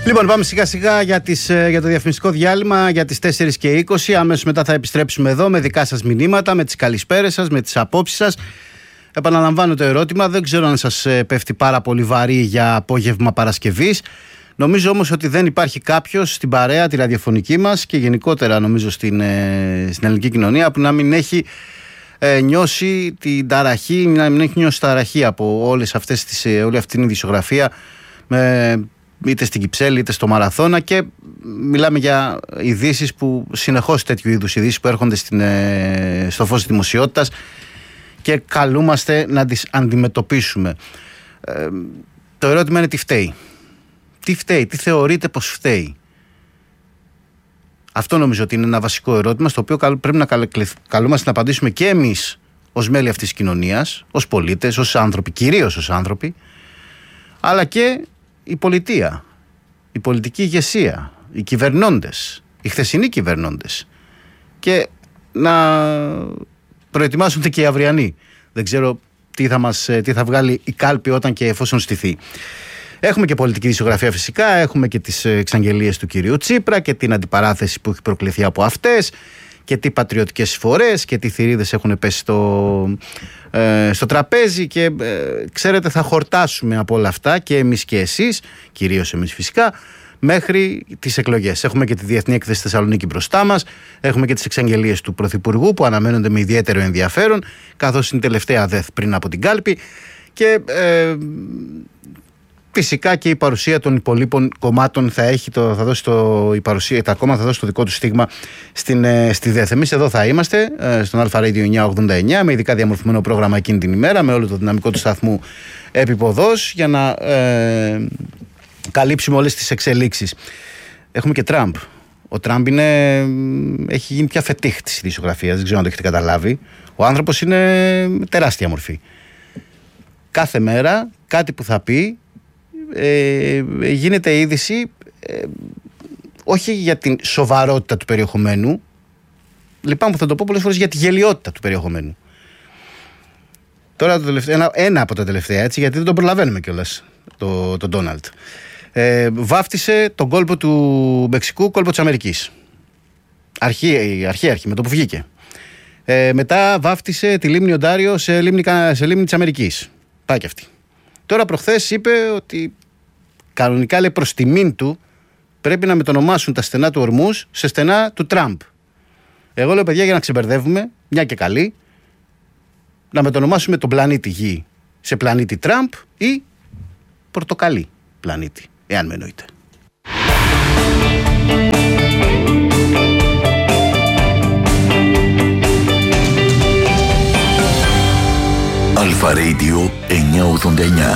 Λοιπόν, πάμε σιγά σιγά για το διαφημιστικό διάλειμμα για τις 4:20. Αμέσως μετά θα επιστρέψουμε εδώ με δικά σας μηνύματα, με τις καλησπέρες σας, με τις απόψεις σας. Επαναλαμβάνω το ερώτημα, δεν ξέρω αν σας πέφτει πάρα πολύ βαρύ για απόγευμα Παρασκευής. Νομίζω όμως ότι δεν υπάρχει κάποιος στην παρέα, τη ραδιοφωνική μας και γενικότερα νομίζω στην ελληνική κοινωνία που να μην έχει νιώσει την ταραχή, να μην έχει νιώσει ταραχή από όλη αυτή την ειδησιογραφία, είτε στην Κυψέλη είτε στο Μαραθώνα, και μιλάμε για ειδήσεις που συνεχώς, τέτοιου είδους ειδήσεις που έρχονται στο φως της δημοσιότητας και καλούμαστε να τις αντιμετωπίσουμε. Το ερώτημα είναι τι φταίει. Τι φταίει, τι θεωρείτε πως φταίει? Αυτό νομίζω ότι είναι ένα βασικό ερώτημα στο οποίο πρέπει να καλούμαστε να απαντήσουμε και εμείς ως μέλη αυτής της κοινωνίας, ως πολίτες, ως άνθρωποι, κυρίως ως άνθρωποι, αλλά και η πολιτεία, η πολιτική ηγεσία, οι κυβερνώντες, οι χθεσινοί κυβερνώντες, και να προετοιμάσονται και οι αυριανοί. Δεν ξέρω τι θα βγάλει η κάλπη όταν και εφόσον στηθεί. Έχουμε και πολιτική δισογραφία φυσικά, έχουμε και τις εξαγγελίες του κυρίου Τσίπρα και την αντιπαράθεση που έχει προκληθεί από αυτές και τι πατριωτικές συμφορές και τι θηρίδες έχουν πέσει στο τραπέζι και ξέρετε, θα χορτάσουμε από όλα αυτά και εμείς και εσείς, κυρίως εμείς φυσικά, μέχρι τις εκλογές. Έχουμε και τη Διεθνή Έκθεση Θεσσαλονίκη μπροστά μας, έχουμε και τις εξαγγελίες του Πρωθυπουργού που αναμένονται με ιδιαίτερο ενδιαφέρον, καθώς είναι η τελευταία ΔΕΘ πριν από την κάλπη, και φυσικά και η παρουσία των υπολείπων κομμάτων τα κόμματα θα δώσει το δικό του στίγμα στη ΔΕΘ. Εμείς εδώ θα είμαστε, στον Αλφα Radio 989, με ειδικά διαμορφωμένο πρόγραμμα εκείνη την ημέρα, με όλο το δυναμικό του σταθμού επιποδός, για να καλύψουμε όλες τις εξελίξεις. Έχουμε και Τραμπ. Ο Τραμπ έχει γίνει πια φετίχ της ειδησιογραφίας, δεν ξέρω αν το έχετε καταλάβει. Ο άνθρωπος είναι τεράστια μορφή. Κάθε μέρα κάτι που θα πει γίνεται είδηση, όχι για την σοβαρότητα του περιεχομένου, λυπάμαι που θα το πω πολλές φορές, για τη γελιότητα του περιεχομένου. Τώρα ένα από τα τελευταία, έτσι, γιατί δεν τον προλαβαίνουμε κιόλας τον Ντόναλντ, βάφτισε τον κόλπο του Μεξικού κόλπο της Αμερικής. Αρχή με το που βγήκε. Μετά βάφτισε τη λίμνη Οντάριο σε λίμνη της Αμερικής. Πάει και αυτή. Τώρα προχθές είπε ότι κανονικά, λέει, προς τιμήν του πρέπει να μετονομάσουν τα στενά του Ορμούς σε στενά του Τραμπ. Εγώ λέω, παιδιά, για να ξεμπερδεύουμε, μια και καλή, να μετονομάσουμε τον πλανήτη Γη σε πλανήτη Τραμπ ή πορτοκαλί πλανήτη, εάν με εννοείτε. Αλφα Radio 989.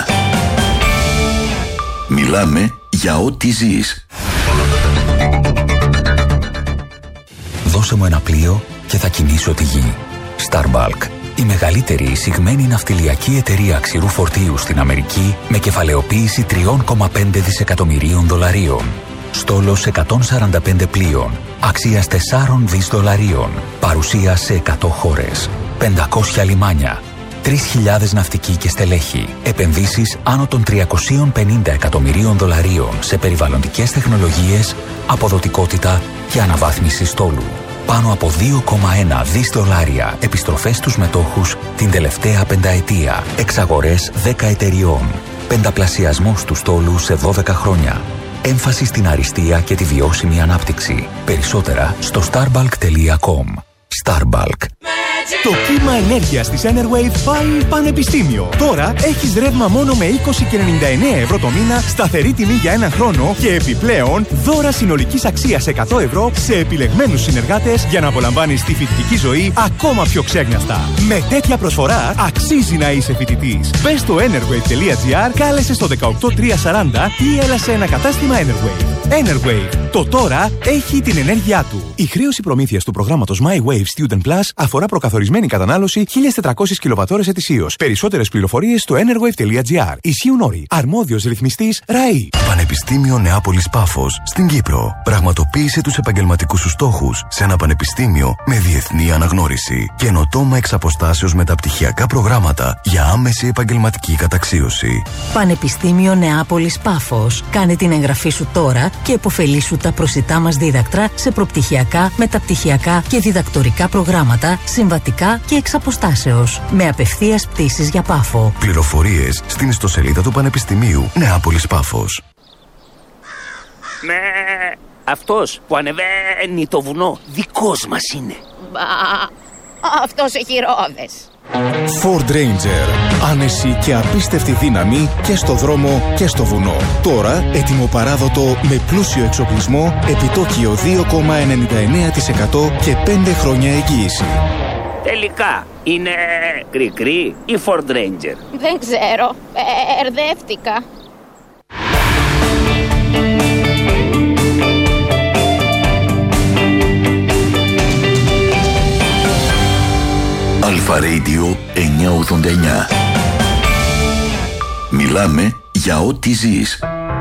Μιλάμε για ό,τι ζεις. Δώσε μου ένα πλοίο και θα κινήσω τη γη. Starbulk, η μεγαλύτερη εισηγμένη ναυτιλιακή εταιρεία ξηρού φορτίου στην Αμερική, με κεφαλαιοποίηση $3,5 δισεκατομμυρίων. Στόλος 145 πλοίων, αξίας $4 δισεκατομμυρίων, παρουσία σε 100 χώρες, 500 λιμάνια, 3.000 ναυτικοί και στελέχη, επενδύσεις άνω των $350 εκατομμυρίων σε περιβαλλοντικές τεχνολογίες, αποδοτικότητα και αναβάθμιση στόλου. Πάνω από $2,1 δισεκατομμύρια επιστροφές στους μετόχους την τελευταία πενταετία. Εξαγορές 10 εταιριών. Πενταπλασιασμός του στόλου σε 12 χρόνια. Έμφαση στην αριστεία και τη βιώσιμη ανάπτυξη. Περισσότερα στο starbulk.com. Starbulk. Το κύμα ενέργειας της Enerwave πάει πανεπιστήμιο. Τώρα έχεις ρεύμα μόνο με 20,99 ευρώ το μήνα, σταθερή τιμή για έναν χρόνο και επιπλέον δώρα συνολικής αξίας €100 σε επιλεγμένους συνεργάτες για να απολαμβάνεις τη φοιτητική ζωή ακόμα πιο ξέγνιαστα. Με τέτοια προσφορά αξίζει να είσαι φοιτητής. Μπες στο enerwave.gr, κάλεσε στο 18340 ή έλα σε ένα κατάστημα Enerwave. Enerwave. Το τώρα έχει την ενέργειά του. Η χρέωση προμήθειας του προγράμματος My Wave Student Plus αφορά προκαθορισμένη κατανάλωση 1.400 κιλοβατώρες ετησίως. Περισσότερες πληροφορίες στο enerwave.gr. Ισχύουν όροι. Αρμόδιος ρυθμιστής ΡΑΗ. Πανεπιστήμιο Νεάπολης Πάφος στην Κύπρο. Πραγματοποίησε τους επαγγελματικούς σου στόχους σε ένα πανεπιστήμιο με διεθνή αναγνώριση. Καινοτόμα εξ αποστάσεως μεταπτυχιακά προγράμματα για άμεση επαγγελματική καταξίωση. Πανεπιστήμιο Νεάπολης Πάφος. Κάνε την εγγραφή σου τώρα και επωφελήσου τα προσιτά μας δίδακτρα σε προπτυχιακά, μεταπτυχιακά και διδακτορικά προγράμματα, συμβατικά και εξ αποστάσεως. Με απευθείας πτήσεις για Πάφο. Πληροφορίες στην ιστοσελίδα του Πανεπιστημίου Νεάπολης Πάφος. Με αυτός που ανεβαίνει το βουνό δικός μας είναι. Μπα, αυτός έχει ρόδες. Ford Ranger. Άνεση και απίστευτη δύναμη και στο δρόμο και στο βουνό. Τώρα έτοιμο παράδοτο με πλούσιο εξοπλισμό, επιτόκιο 2,99% και 5 χρόνια εγγύηση. Τελικά είναι κρικρί ή Ford Ranger? Δεν ξέρω, μπερδεύτηκα. Αλφα Radio 989. Μιλάμε για ό,τι ζεις.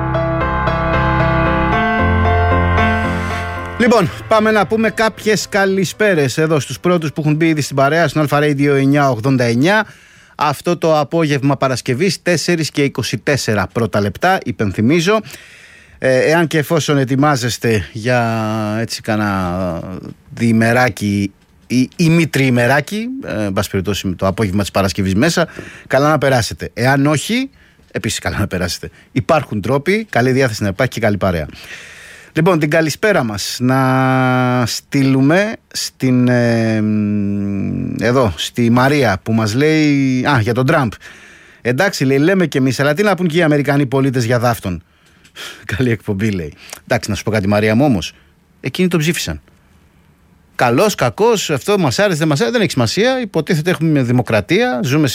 Λοιπόν, πάμε να πούμε κάποιες καλησπέρες εδώ στους πρώτους που έχουν μπει ήδη στην παρέα στην Αλφα Radio 989. Αυτό το απόγευμα Παρασκευής 4 και 24 πρώτα λεπτά, υπενθυμίζω. Εάν και εφόσον ετοιμάζεστε για έτσι κάνα διημεράκι ή ημιτριημεράκι, εν πάση περιπτώσει το απόγευμα της Παρασκευής μέσα, καλά να περάσετε. Εάν όχι, επίσης καλά να περάσετε. Υπάρχουν τρόποι, καλή διάθεση να υπάρχει και καλή παρέα. Λοιπόν, την καλησπέρα μας να στείλουμε στην, εδώ, στη Μαρία που μας λέει για τον Τραμπ. Εντάξει, λέει, λέμε κι εμείς, αλλά τι να πουν και οι Αμερικανοί πολίτες για δάφτον. Καλή εκπομπή, λέει. Εντάξει, να σου πω κάτι, Μαρία μου, όμως. Εκείνοι τον ψήφισαν. Καλός, κακός, αυτό μας άρεσε, δεν μας άρεσε, δεν έχει σημασία. Υποτίθεται έχουμε δημοκρατία, ζούμε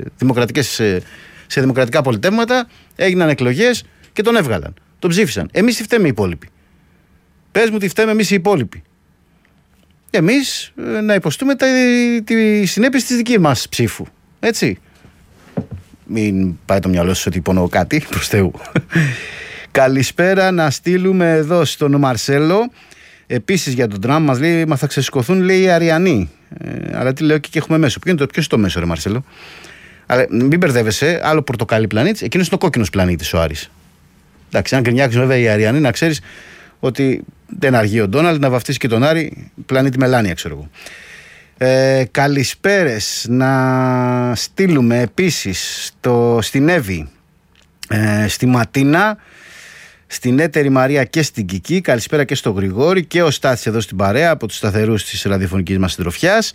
σε δημοκρατικά πολιτεύματα. Έγιναν εκλογές και τον έβγαλαν. Τον ψήφισαν. Εμείς τι φταίμε οι υπόλοιποι? Πες μου τι φταίμε εμείς οι υπόλοιποι? Εμείς να υποστούμε τη συνέπειση της δικής μας ψήφου. Έτσι. Μην πάει το μυαλό σας ότι υπονοώ κάτι, προς Θεού. Καλησπέρα να στείλουμε εδώ στον Μαρσέλο. Επίσης για τον Τραμπ μας λέει, μα θα ξεσηκωθούν, λέει, οι Αριανοί. Αλλά τι λέω και έχουμε μέσο. Ποιο είναι το μέσο, ρε Μαρσέλο? Αλλά μην μπερδεύεσαι, άλλο πορτοκάλι πλανήτης, εκείνος είναι ο κόκκινος πλανήτης ο Άρης. Εντάξει, αν γκρινιάξουν βέβαια οι Αριανοί, να ξέρεις ότι δεν αργεί ο Ντόναλντ να βαφτίσει και τον Άρη πλανήτη Μελάνια, ξέρω εγώ. Καλησπέρες να στείλουμε επίσης στην Εύη, στη Ματίνα, στην έτερη Μαρία και στην Κική. Καλησπέρα και στο Γρηγόρη και ο Στάθης εδώ στην παρέα από τους σταθερούς της ραδιοφωνικής μας συντροφιάς.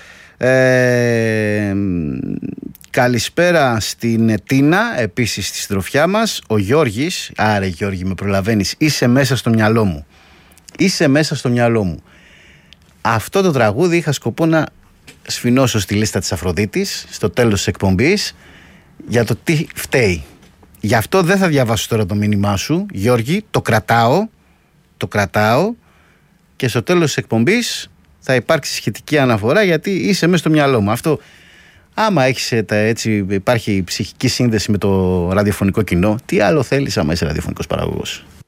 Καλησπέρα στην Τίνα, επίσης στη συντροφιά μας. Ο Γιώργης, άρε Γιώργη με προλαβαίνεις, είσαι μέσα στο μυαλό μου. Είσαι μέσα στο μυαλό μου. Αυτό το τραγούδι είχα σκοπό να σφινώσω στη λίστα της Αφροδίτης στο τέλος της εκπομπής για το τι φταίει. Γι' αυτό δεν θα διαβάσω τώρα το μήνυμά σου, Γιώργη, το κρατάω και στο τέλος της εκπομπής θα υπάρξει σχετική αναφορά γιατί είσαι μέσα στο μυαλό μου. Αυτό, άμα έχεις υπάρχει ψυχική σύνδεση με το ραδιοφωνικό κοινό, τι άλλο θέλεις άμα είσαι ραδιοφωνικός παραγωγός?